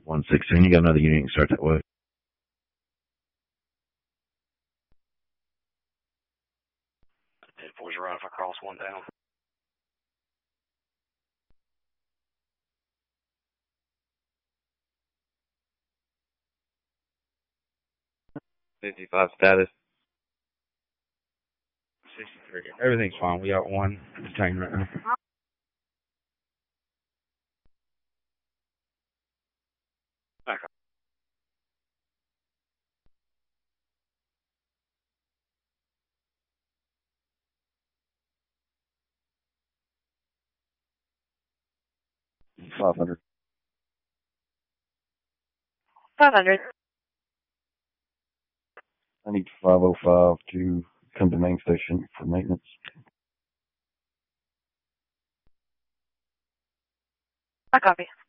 116. You got another unit. You can start that way. Head 4's right if I cross one down. $55 status. 63. Everything's fine. We got one detained right now. Back up. $500. 500. I need 505 to come to main station for maintenance. I copy.